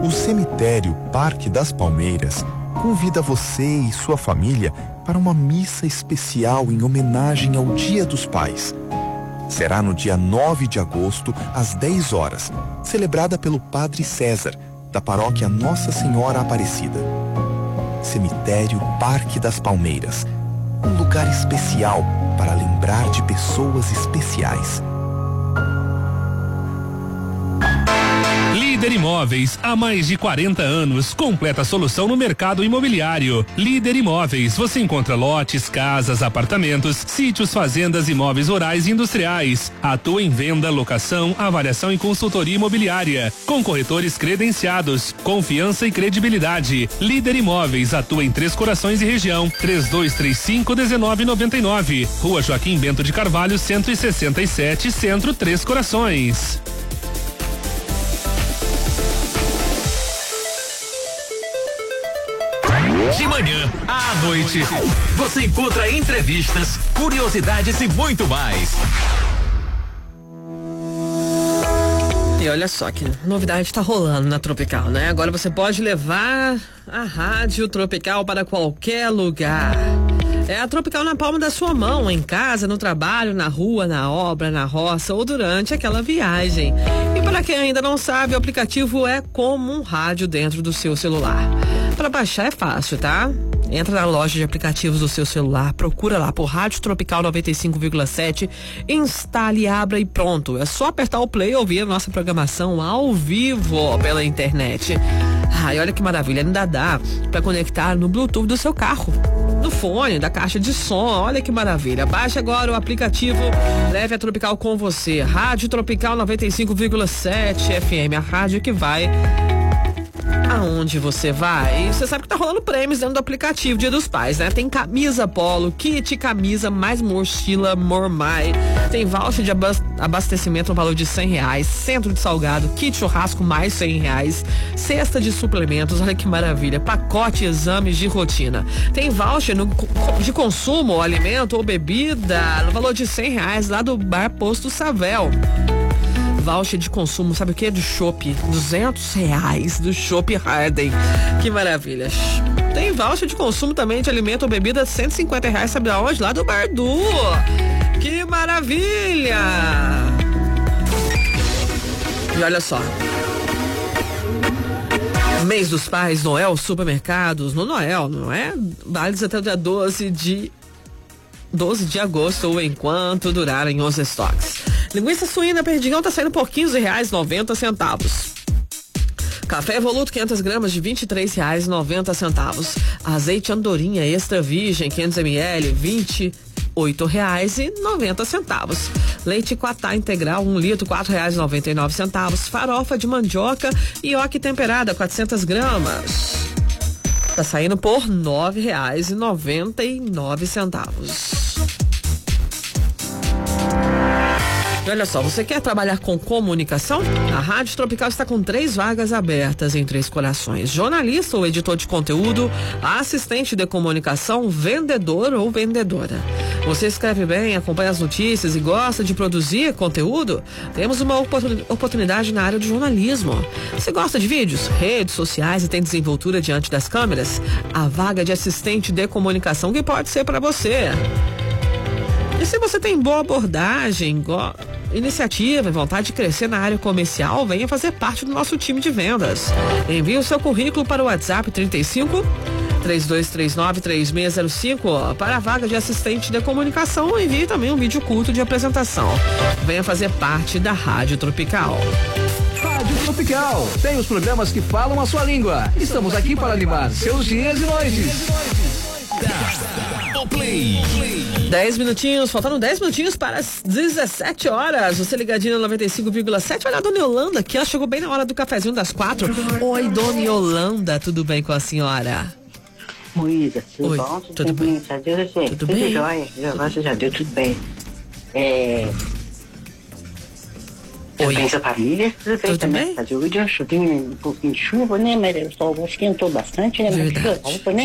O cemitério Parque das Palmeiras convida você e sua família para uma missa especial em homenagem ao Dia dos Pais. Será no dia 9 de agosto, às 10 horas, celebrada pelo Padre César, da paróquia Nossa Senhora Aparecida. Cemitério Parque das Palmeiras, um lugar especial para lembrar de pessoas especiais. Líder Imóveis, há mais de 40 anos, completa solução no mercado imobiliário. Líder Imóveis, você encontra lotes, casas, apartamentos, sítios, fazendas, imóveis rurais e industriais. Atua em venda, locação, avaliação e consultoria imobiliária. Com corretores credenciados, confiança e credibilidade. Líder Imóveis, atua em Três Corações e região. 3235-1999. Rua Joaquim Bento de Carvalho, 167, Centro, Três Corações. De manhã à noite, você encontra entrevistas, curiosidades e muito mais. E olha só que novidade tá rolando na Tropical, né? Agora você pode levar a Rádio Tropical para qualquer lugar. É a Tropical na palma da sua mão, em casa, no trabalho, na rua, na obra, na roça ou durante aquela viagem. E para quem ainda não sabe, o aplicativo é como um rádio dentro do seu celular. Para baixar é fácil, tá? Entra na loja de aplicativos do seu celular, procura lá por Rádio Tropical 95,7, instale, abra e pronto. É só apertar o play e ouvir a nossa programação ao vivo pela internet. Ai, olha que maravilha, ainda dá para conectar no Bluetooth do seu carro, no fone, da caixa de som. Olha que maravilha. Baixe agora o aplicativo, leve a Tropical com você. Rádio Tropical 95,7 FM, a rádio que vai aonde você vai. E você sabe que tá rolando prêmios dentro do aplicativo Dia dos Pais, né? Tem camisa polo, kit camisa, mais mochila Mormai. Tem voucher de abastecimento no valor de R$100, centro de salgado, kit churrasco mais R$100, cesta de suplementos, olha que maravilha, pacote exames de rotina. Tem voucher de consumo, alimento ou bebida, no valor de R$100 lá do Bar Posto Savel. Voucher de consumo, sabe o que? Do Chopp, R$200 do Chopp Harden. Que maravilha. Tem voucher de consumo também de alimento ou bebida, R$150, sabe aonde? Lá do Bardu. Que maravilha! E olha só. Mês dos Pais, Noel, supermercados, no Noel, não é? Válidos até o dia 12 de agosto ou enquanto durarem os estoques. Linguiça suína perdigão tá saindo por R$15,90. Café Evoluto 500 gramas de R$23,90. Azeite Andorinha extra virgem 500 ml R$28,90. Leite Quatá integral 1 litro R$4,99. Farofa de mandioca ioki temperada 400 gramas. Tá saindo por R$9,99. E olha só, você quer trabalhar com comunicação? A Rádio Tropical está com 3 vagas abertas em Três Corações. Jornalista ou editor de conteúdo, assistente de comunicação, vendedor ou vendedora. Você escreve bem, acompanha as notícias e gosta de produzir conteúdo? Temos uma oportunidade na área de jornalismo. Você gosta de vídeos, redes sociais e tem desenvoltura diante das câmeras? A vaga de assistente de comunicação que pode ser para você. E se você tem boa abordagem, iniciativa e vontade de crescer na área comercial, venha fazer parte do nosso time de vendas. Envie o seu currículo para o WhatsApp 35-3239-3605 para a vaga de assistente de comunicação. Envie também um vídeo curto de apresentação. Venha fazer parte da Rádio Tropical. Rádio Tropical, tem os programas que falam a sua língua. Estamos aqui para animar seus dias e noites. 10 minutinhos, faltando 10 minutinhos para as 17 horas. Você ligadinho no 95,7. Olha a dona Yolanda aqui, ela chegou bem na hora do cafezinho das 4. Oi, dona Yolanda, tudo bem com a senhora? Moída, tudo bom? Tudo bem? Tudo bem? Jóia, graças a Deus, tudo bem. Oi. Bem, sua família? Tudo bem? Hoje tem um pouquinho de chuva, né? Mas o sol esquentou bastante, né? Verdade. Mas, né?